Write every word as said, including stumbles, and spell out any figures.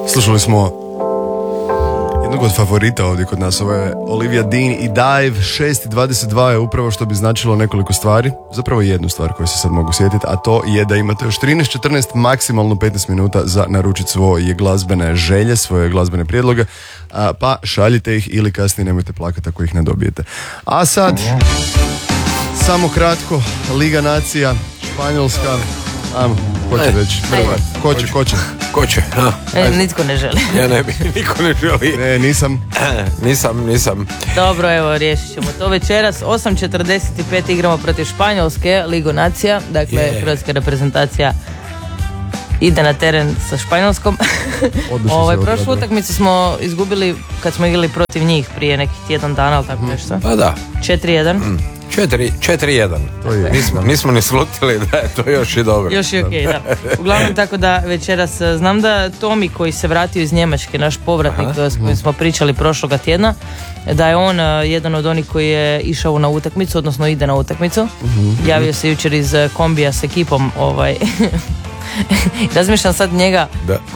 Slušali smo jednog od favorita ovdje kod nas, ovo je Olivia Dean i Dive. Šest i dvadeset dva je upravo što bi značilo nekoliko stvari, zapravo jednu stvar koju se sad mogu sjetiti, a to je da imate još trinaest četrnaest, maksimalno petnaest minuta za naručiti svoje glazbene želje, svoje glazbene prijedloge, a, pa šaljite ih ili kasnije nemojte plakati ako ih ne dobijete. A sad, samo kratko, Liga nacija, Španjolska, ajmo, ko će reći? Ko će, ko će? Ko će? E, nitko ne želi. Ja ne bi, niko ne želi. Ne, nisam. nisam, nisam. Dobro, evo, riješit ćemo to večeras. osam četrdeset pet igramo protiv Španjolske, Ligu nacija. Dakle, yeah. Hrvatska reprezentacija ide na teren sa Španjolskom. Ovaj, prošlu utakmicu smo izgubili kad smo igrali protiv njih prije nekih tjedan dana, ali tako nešto. Pa da. četiri jedan. Mm. četiri jedan. Nismo, nismo ni slutili da je to još i dobro. Još i okej, okay, da. Uglavnom, tako da večeras znam da Tomi koji se vratio iz Njemačke, naš povratnik Aha. s kojim smo pričali prošloga tjedna, da je on jedan od onih koji je išao na utakmicu, odnosno ide na utakmicu. Uh-huh. Javio se jučer iz kombija s ekipom. Ovaj. Razmišljam sad njega. Da.